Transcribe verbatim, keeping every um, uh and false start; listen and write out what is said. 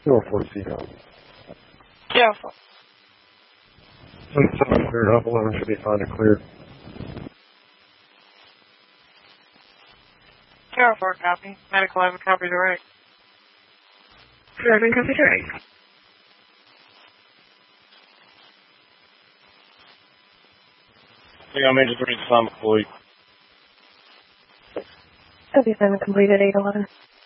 Norfolk Seagull. Yeah. Seven cleared up, eleven should be fine and clear. Zero four copy. Medic eleven copy direct. eleven copy direct. Hang on, Major three, Tom McCoy. W seven completed eight eleven.